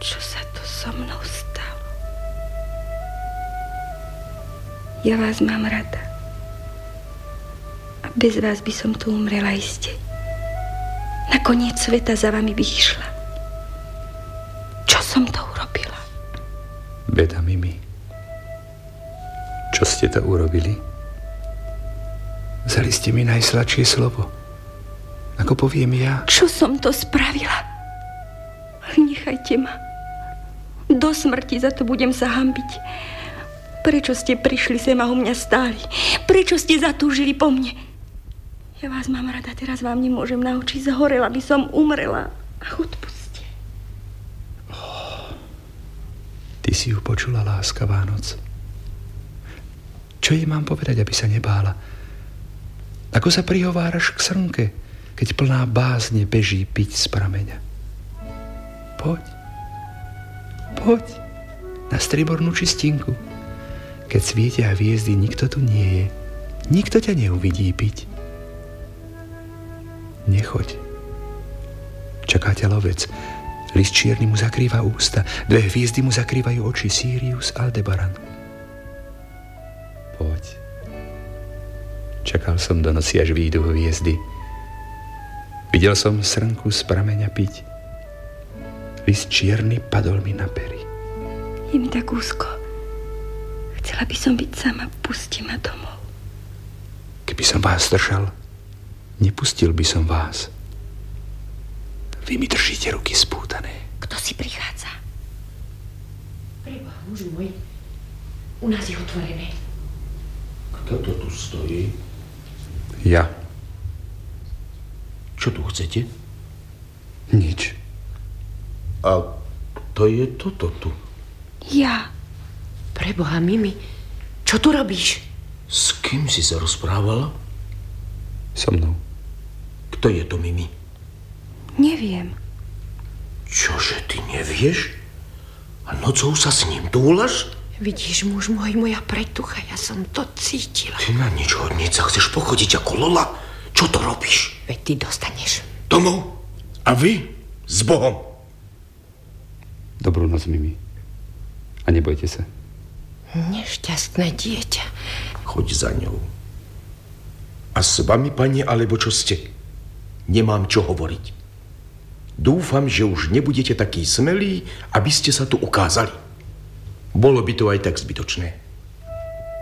Čo sa to so mnou stalo? Ja vás mám rada. A bez vás by som tu umrela iste. Na koniec sveta za vami by išla. Čo som to urobila? Beda, Mimi. Čo ste to urobili? Vzali ste mi najsladšie slovo. Ako poviem ja. Čo som to spravila? Nechajte ma. Do smrti za to budem sa hanbiť. Prečo ste prišli sem a u mňa stáli? Prečo ste zatúžili po mne? Ja vás mám rada, teraz vám nemôžem na oči. Zhorela by som, umrela. Ach, odpuste. Ty si ju počula, láskavá noc. Čo jej mám povedať, aby sa nebála? Ako sa prihováraš k srnke, keď plná bázne beží piť z prameňa? Poď. Poď na striebornú čistinku. Keď svietia hviezdy, nikto tu nie je. Nikto ťa neuvidí piť. Nechoď. Čaká ťa lovec. List čierny mu zakrýva ústa. 2 hviezdy mu zakrývajú oči. Sirius, Aldebaran. Poď. Čakal som do noci, až výjdu hviezdy. Videl som srnku z prameňa piť. List čierny padol mi na pery. Je mi tak úzko. Chcela by som byť sama. Pusti ma domov. Keby som vás držal, nepustil by som vás. Vy mi držíte ruky spútané. Kto si prichádza? Preboha, muži môj, u nás je otvorené. Kto to tu stojí? Ja. Čo tu chcete? Nič. A to je toto tu. Ja. Preboha, Mimi, čo tu robíš? S kým si sa rozprávala? So mnou. Kto je to, Mimi? Neviem. Čože, ty nevieš? A nocou sa s ním túlaš? Vidíš, muž môj, moja pretucha, ja som to cítila. Ty na nič hodnica chceš pochodiť ako Lola? Čo to robíš? Veď ty dostaneš. Domov? A vy? S Bohom? Dobrú noc, Mimi. A nebojte sa. Nešťastné dieťa. Choď za ňou. A s vami, pani, alebo čo ste? Nemám čo hovoriť. Dúfam, že už nebudete takí smelí, aby ste sa tu ukázali. Bolo by to aj tak zbytočné.